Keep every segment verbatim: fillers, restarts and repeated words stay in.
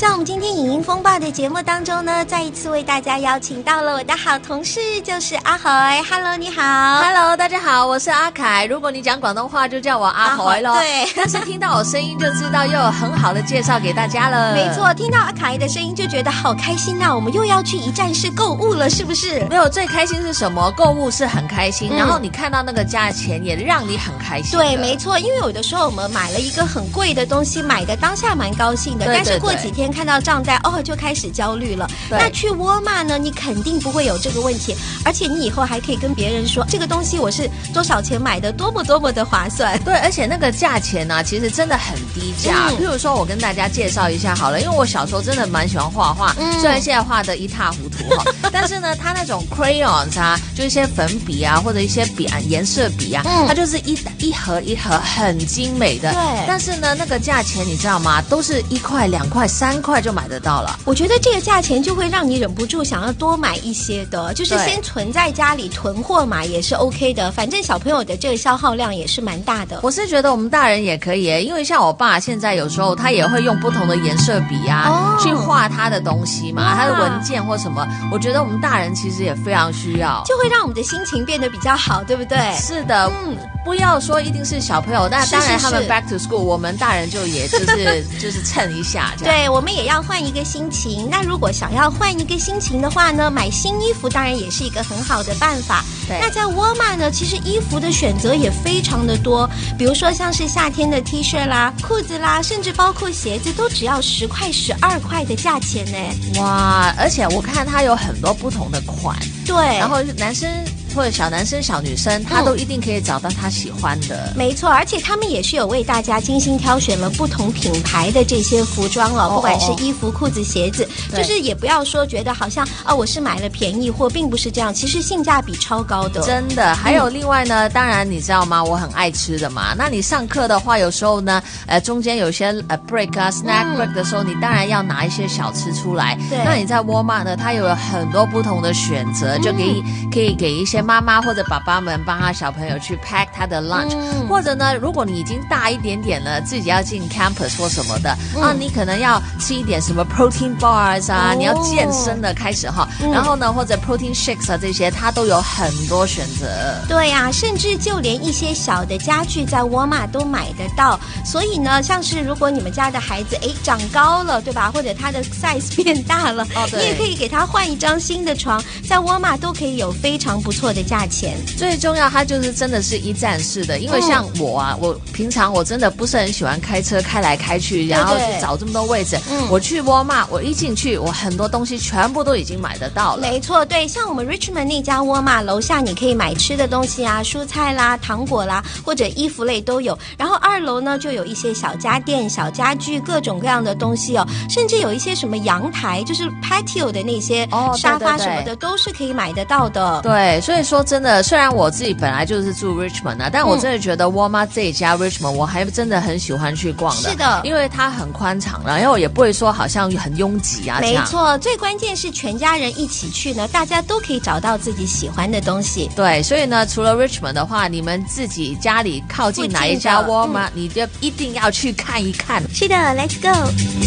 在我们今天影音风暴的节目当中呢，再一次为大家邀请到了我的好同事，就是阿海。Hello， 你好。 Hello， 大家好，我是阿凯。如果你讲广东话，就叫我阿海咯。 对， 但是听到我声音就知道又有很好的介绍给大家了。 没错，听到阿凯的声音就觉得好开心呐、啊！我们又要去一站式购物了，是不是？ 没有，最开心是什么？购物是很开心，嗯、然后你看到那个价钱也让你很开心。 对，没错，因为有的时候我们买了一个很贵的东西，买的当下蛮高兴的， 对对对， 但是过几天看到账单，哦，就开始焦虑了。那去沃尔玛呢，你肯定不会有这个问题，而且你以后还可以跟别人说这个东西我是多少钱买的，多么多么的划算。 对，而且那个价钱呢、啊，其实真的很低价。嗯、譬如说，我跟大家介绍一下好了，因为我小时候真的蛮喜欢画画，嗯、虽然现在画的一塌糊涂哈，但是呢，它那种 crayons 啊，就一些粉笔啊，或者一些笔啊，颜色笔啊，嗯、它就是一一盒一盒很精美的。 对， 但是呢，那个价钱你知道吗？都是一块、两块、三块就买得到了。 我觉得这个价钱就会让你忍不住想要多买一些的，就是先存在家里囤货嘛，也是 OK 的。反正小朋友的这个消耗量也是蛮大的。 我是觉得我们大人也可以耶，因为像我爸现在有时候他也会用不同的颜色笔啊、哦、去画他的东西嘛，他的文件或什么。我觉得我们大人其实也非常需要， 就会让我们的心情变得比较好，对不对？ 是的，嗯。不要说一定是小朋友，但当然他们 back to school， 我们大人就也就是就是蹭一下这样。 对，我们也要换一个心情。那如果想要换一个心情的话呢，买新衣服当然也是一个很好的办法。 对， 那在沃尔玛呢，其实衣服的选择也非常的多，比如说像是夏天的 T 恤啦、裤子啦，甚至包括鞋子，都只要十块、十二块的价钱呢。 哇！而且我看它有很多不同的款， 对， 然后男生或者小男生、小女生，他都一定可以找到他喜欢的。 嗯、没错，而且他们也是有为大家精心挑选了不同品牌的这些服装哦，不管是衣服、裤子、鞋子，就是也不要说觉得好像啊，我是买了便宜货，并不是这样，其实性价比超高的。 真的，还有另外呢，嗯、当然你知道吗？我很爱吃的嘛。那你上课的话，有时候呢，呃，中间有些呃 break 啊 snack break 的时候，嗯、你当然要拿一些小吃出来。 对， 那你在沃尔玛呢，它有很多不同的选择，就可以、嗯、可以给一些妈妈或者爸爸们帮他小朋友去 pack 他的 lunch，嗯、或者呢，如果你已经大一点点了，自己要进 campus 或什么的，嗯、啊，你可能要吃一点什么 protein bars 啊，哦、你要健身的开始哈，嗯、然后呢，或者 protein shakes 啊这些，它都有很多选择。 对呀、啊，甚至就连一些小的家具在沃尔玛都买得到。所以呢，像是如果你们家的孩子哎长高了，对吧？或者他的 size 变大了，哦、你也可以给他换一张新的床，在沃尔玛都可以有非常不错的价钱。 最重要，它就是真的是一站式的，因为像我啊，嗯、我平常我真的不是很喜欢开车开来开去，然后去找这么多位置。嗯、我去沃尔玛，我一进去，我很多东西全部都已经买得到了。 没错，对，像我们 Richmond 那家沃尔玛楼下，你可以买吃的东西啊，蔬菜啦、糖果啦，或者衣服类都有。然后二楼呢，就有一些小家电、小家具，各种各样的东西哦，甚至有一些什么阳台，就是 patio 的那些沙发什么的，哦、对对对都是可以买得到的。 对，所以说真的，虽然我自己本来就是住 Richmond 啊，但我真的觉得沃尔玛这一家 Richmond 我还真的很喜欢去逛的。 是的， 因为它很宽敞，然后也不会说好像很拥挤啊。 没错，最关键是全家人一起去呢，大家都可以找到自己喜欢的东西。 对，所以呢，除了 Richmond 的话，你们自己家里靠近哪一家沃尔玛，嗯、你就一定要去看一看。 是的 ，Let's go。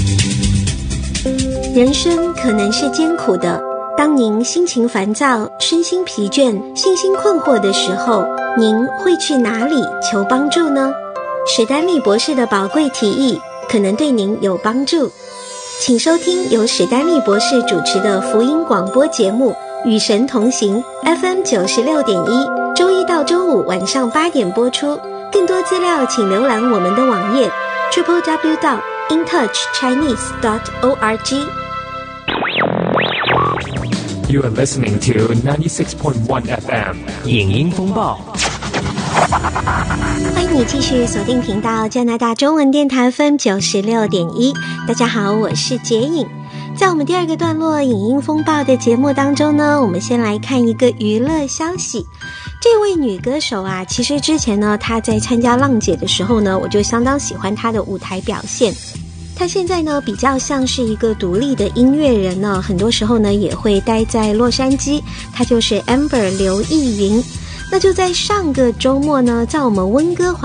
人生可能是艰苦的。当您心情烦躁、身心疲倦、信心困惑的时候，您会去哪里求帮助呢？史丹利博士的宝贵提议可能对您有帮助。请收听由史丹利博士主持的福音广播节目《与神同行》F M 九十六点一，周一到周五晚上八点播出。更多资料请浏览我们的网页 triple w dot in touch chinese dot org。You are listening to ninety-six point one F M 影音风暴。 欢迎你继续锁定频道加拿大中文电台 F M 九十六点一。大家好，我是洁颖。在我们第二个段落影音风暴的节目当中呢，我们先来看一个娱乐消息。这位女歌手啊，其实之前呢，她在参加浪姐的时候呢，我就相当喜欢她的舞台表现。她现在呢，比较像是一个独立的音乐人呢，很多时候呢，也会待在洛杉矶。她就是 Amber 刘逸云。那就在上个周末呢，在我们温哥华